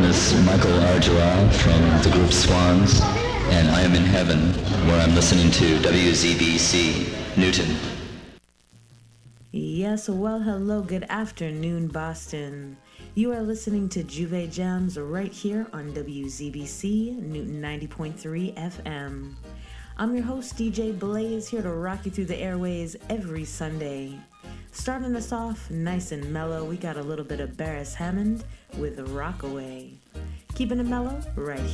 is Michael Arjois from the group Swans, and I am in heaven, where I'm listening to WZBC Newton. Yes, well, hello, good afternoon, Boston. You are listening to Juve Jams right here on WZBC Newton 90.3 FM. I'm your host, DJ Blaze, here to rock you through the airways every Sunday. Starting us off nice and mellow, we got a little bit of Beres Hammond with Rockaway. Keeping it mellow right